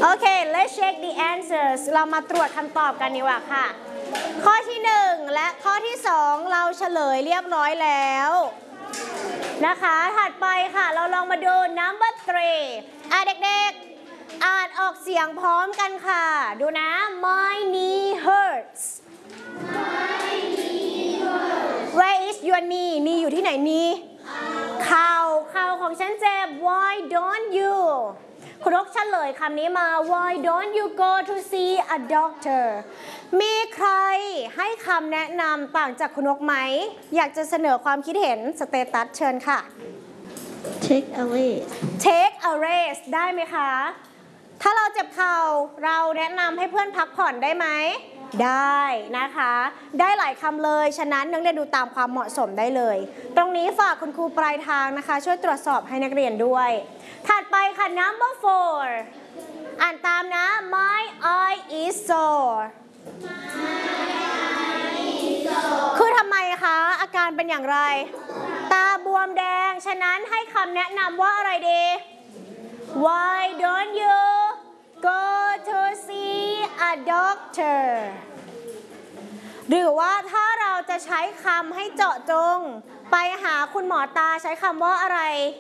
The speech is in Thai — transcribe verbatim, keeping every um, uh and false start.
โอเค let's check the answers เรามาตรวจคำตอบกันดีกว่าค่ะข้อที่หนึ่งและข้อที่สองเราเฉลยเรียบร้อยแล้วนะคะถัดไปค่ะเราลองมาดู number three อ่ะเด็กๆอ่านออกเสียงพร้อมกันค่ะดูนะ my knee hurts where is your knee knee อยู่ที่ไหน knee เข่าเข่าของฉันเจ็บ why don't you คุณนกเฉลยคำนี้มา why don't you go to see a doctor มีใครให้คำแนะนำต่างจากคุณนกไหมอยากจะเสนอความคิดเห็นสเตตัสเชิญค่ะ take a rest take a rest ได้ไหมคะถ้าเราเจ็บเข่าเราแนะนำให้เพื่อนพักผ่อนได้ไหมได้นะคะได้หลายคำเลยฉะนั้นนักเรียนดูตามความเหมาะสมได้เลยตรงนี้ฝากคุณครูปลายทางนะคะช่วยตรวจสอบให้นักเรียนด้วยถัดไปค่ะ number four อ่านตามนะ my eye is sore คือทำไมคะอาการเป็นอย่างไรตาบวมแดงฉะนั้นให้คำแนะนำว่าอะไรดี why don't you go to see a doctor หรือว่าถ้าเราจะใช้คำให้เจาะจงไปหาคุณหมอตาใช้คำว่าอะไร